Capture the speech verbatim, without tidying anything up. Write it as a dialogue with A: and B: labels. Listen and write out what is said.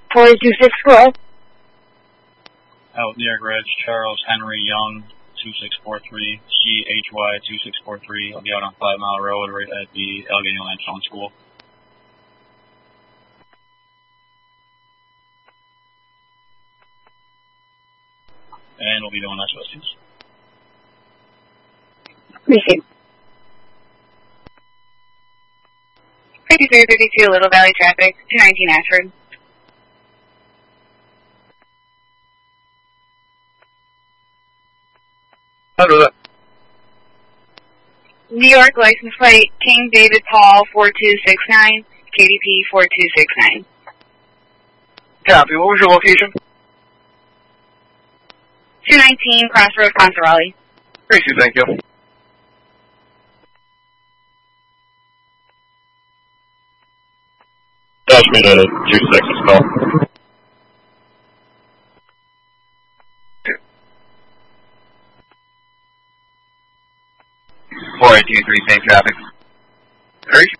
A: four two six, go ahead.
B: Out near Ridge, Charles Henry Young, two six four three, C H Y two six four three. I'll be out on Five Mile Road right at the Allegheny Limestone School. And we'll be doing S O Cs.
A: Receive.
C: fifty-three fifty-two, Little Valley traffic, two nineteen Ashford.
D: Under that.
C: New York license plate, King David Paul four two six nine, K D P four two six nine.
D: Copy. What was your location?
C: two nineteen Crossroad, Consorelli.
D: Tracy, thank you.
E: Dash me to two six as well.
D: four eight two three, same traffic. Tracy.